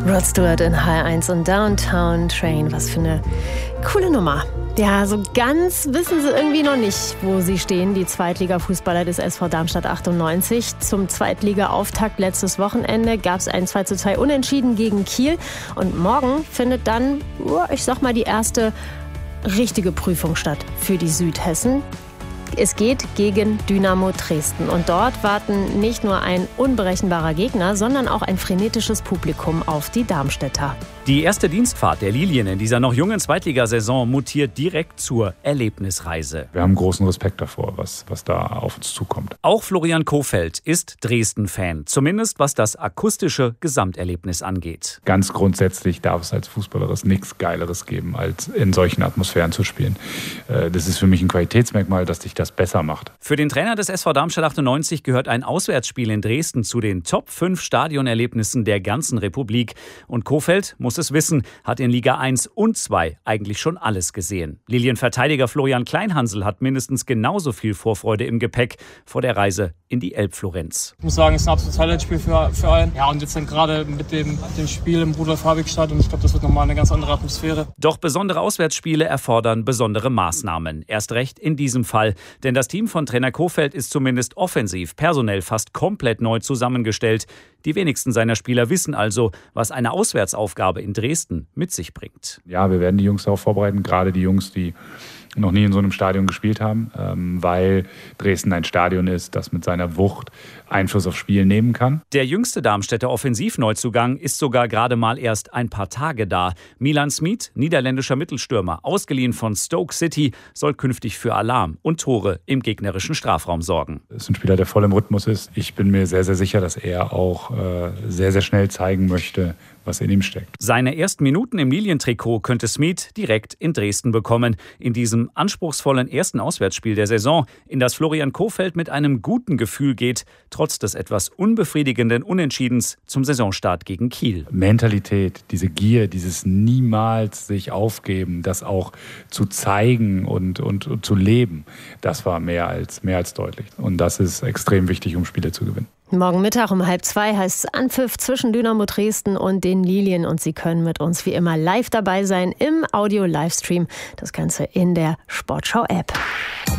Rod Stewart in HR1 und Downtown Train. Was für eine coole Nummer. Ja, so ganz wissen sie irgendwie noch nicht, wo sie stehen, die Zweitliga-Fußballer des SV Darmstadt 98. Zum Zweitliga-Auftakt letztes Wochenende gab es ein 2:2 Unentschieden gegen Kiel. Und morgen findet dann, ich sag mal, die erste richtige Prüfung statt für die Südhessen. Es geht gegen Dynamo Dresden und dort warten nicht nur ein unberechenbarer Gegner, sondern auch ein frenetisches Publikum auf die Darmstädter. Die erste Dienstfahrt der Lilien in dieser noch jungen Zweitligasaison mutiert direkt zur Erlebnisreise. Wir haben großen Respekt davor, was da auf uns zukommt. Auch Florian Kohfeldt ist Dresden-Fan, zumindest was das akustische Gesamterlebnis angeht. Ganz grundsätzlich darf es als Fußballer nichts Geileres geben, als in solchen Atmosphären zu spielen. Das ist für mich ein Qualitätsmerkmal, dass dich das besser macht. Für den Trainer des SV Darmstadt 98 gehört ein Auswärtsspiel in Dresden zu den Top 5 Stadionerlebnissen der ganzen Republik. Und Kohfeldt muss es wissen, hat in Liga 1 und 2 eigentlich schon alles gesehen. Lilienverteidiger Florian Kleinhansel hat mindestens genauso viel Vorfreude im Gepäck vor der Reise in die Elbflorenz. Ich muss sagen, es ist ein absolutes Highlight-Spiel für allen. Ja, und jetzt dann gerade mit dem Spiel im Rudolf-Habig-Stadion, ich glaube, das wird nochmal eine ganz andere Atmosphäre. Doch besondere Auswärtsspiele erfordern besondere Maßnahmen. Erst recht in diesem Fall. Denn das Team von Trainer Kohfeldt ist zumindest offensiv, personell fast komplett neu zusammengestellt. Die wenigsten seiner Spieler wissen also, was eine Auswärtsaufgabe in Dresden mit sich bringt. Ja, wir werden die Jungs darauf vorbereiten, gerade die Jungs, die noch nie in so einem Stadion gespielt haben, weil Dresden ein Stadion ist, das mit seiner Wucht Einfluss aufs Spiel nehmen kann. Der jüngste Darmstädter Offensivneuzugang ist sogar gerade mal erst ein paar Tage da. Milan Smit, niederländischer Mittelstürmer, ausgeliehen von Stoke City, soll künftig für Alarm und Tore im gegnerischen Strafraum sorgen. Das ist ein Spieler, der voll im Rhythmus ist. Ich bin mir sehr, sehr sicher, dass er auch sehr, sehr schnell zeigen möchte, was in ihm steckt. Seine ersten Minuten im Lilientrikot könnte Smit direkt in Dresden bekommen. In diesem anspruchsvollen ersten Auswärtsspiel der Saison, in das Florian Kohfeldt mit einem guten Gefühl geht, trotz des etwas unbefriedigenden Unentschiedens zum Saisonstart gegen Kiel. Mentalität, diese Gier, dieses niemals sich aufgeben, das auch zu zeigen und zu leben, das war mehr als deutlich. Und das ist extrem wichtig, um Spiele zu gewinnen. Morgen Mittag um 1:30 heißt es Anpfiff zwischen Dynamo Dresden und den Lilien. Und Sie können mit uns wie immer live dabei sein im Audio-Livestream. Das Ganze in der Sportschau-App.